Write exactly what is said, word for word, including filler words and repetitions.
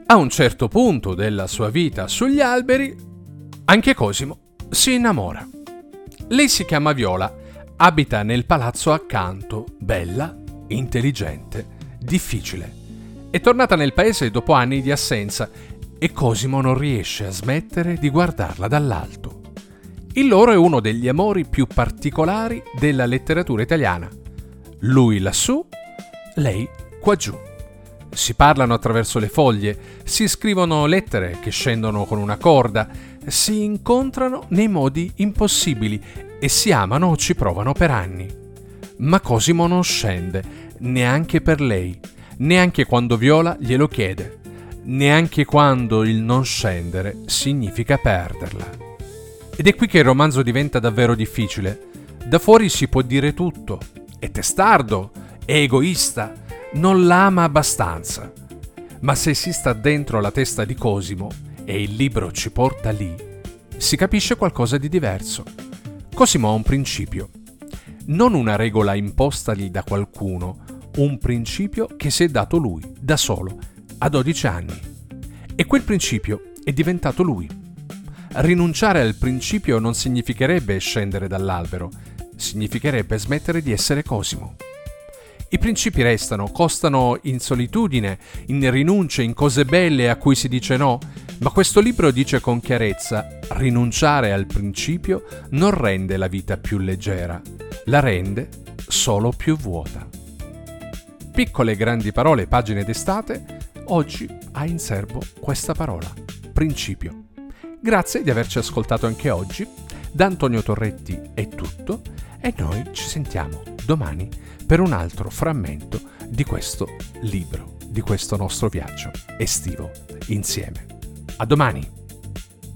A un certo punto della sua vita sugli alberi, anche Cosimo si innamora. Lei si chiama Viola, abita nel palazzo accanto, bella, intelligente, difficile. È tornata nel paese dopo anni di assenza e Cosimo non riesce a smettere di guardarla dall'alto. Il loro è uno degli amori più particolari della letteratura italiana. Lui lassù, lei qua giù. Si parlano attraverso le foglie, si scrivono lettere che scendono con una corda, si incontrano nei modi impossibili e si amano o ci provano per anni. Ma Cosimo non scende, neanche per lei, neanche quando Viola glielo chiede, neanche quando il non scendere significa perderla. Ed è qui che il romanzo diventa davvero difficile. Da fuori si può dire tutto, è testardo, è egoista, non la ama abbastanza. Ma se si sta dentro la testa di Cosimo e il libro ci porta lì, si capisce qualcosa di diverso. Cosimo ha un principio, non una regola impostagli da qualcuno, un principio che si è dato lui, da solo, a dodici anni. E quel principio è diventato lui. Rinunciare al principio non significherebbe scendere dall'albero, significherebbe smettere di essere Cosimo. I principi restano, costano in solitudine, in rinunce, in cose belle a cui si dice no, ma questo libro dice con chiarezza: rinunciare al principio non rende la vita più leggera, la rende solo più vuota. Piccole e grandi parole, pagine d'estate, oggi ha in serbo questa parola, principio. Grazie di averci ascoltato anche oggi, da Antonio Torretti è tutto e noi ci sentiamo domani per un altro frammento di questo libro, di questo nostro viaggio estivo insieme. A domani!